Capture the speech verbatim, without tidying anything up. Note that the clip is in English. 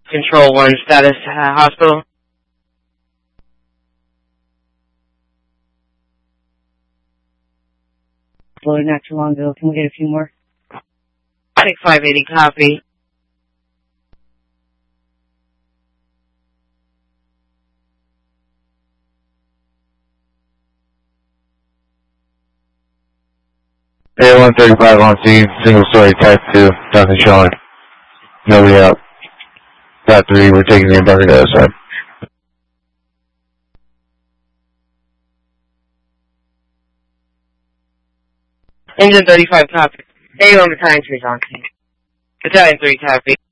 Control one, status uh, hospital. Loaded not too long ago. Can we get a few more? Take five eighty, copy. A one thirty-five on scene, single story type two, nothing showing. Nobody out. Got three, we're taking the embargo to the other side. Engine thirty-five, copy. A one battalion three is on scene. Battalion three, copy.